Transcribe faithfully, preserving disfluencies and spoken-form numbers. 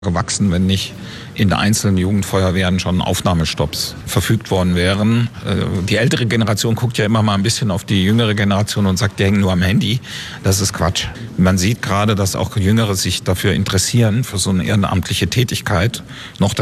gewachsen, wenn nicht in einzelnen Jugendfeuerwehren schon Aufnahmestopps verfügt worden wären. Die ältere Generation guckt ja immer mal ein bisschen auf die jüngere Generation und sagt, die hängen nur am Handy. Das ist Quatsch. Man sieht gerade, dass auch Jüngere sich dafür interessieren, für so eine ehrenamtliche Tätigkeit. Noch